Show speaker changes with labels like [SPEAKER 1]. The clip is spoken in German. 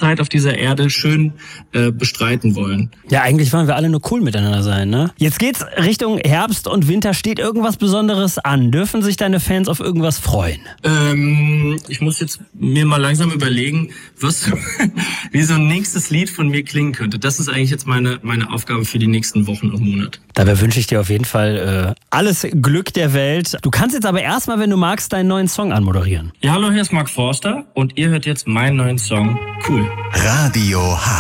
[SPEAKER 1] Zeit auf dieser Erde schön bestreiten wollen.
[SPEAKER 2] Ja, eigentlich wollen wir alle nur cool miteinander sein, ne? Jetzt geht's Richtung Herbst und Winter. Steht irgendwas Besonderes an? Dürfen sich deine Fans auf irgendwas freuen?
[SPEAKER 1] Ich muss jetzt mir mal langsam überlegen, wie so ein nächstes Lied von mir klingen könnte. Das ist eigentlich jetzt meine Aufgabe für die nächsten Wochen und Monate.
[SPEAKER 2] Dabei wünsche ich dir auf jeden Fall alles Glück der Welt. Du kannst jetzt aber erstmal, wenn du magst, deinen neuen Song anmoderieren.
[SPEAKER 1] Ja, hallo, hier ist Mark Forster und ihr hört jetzt meinen neuen Song Cool.
[SPEAKER 3] Radio H.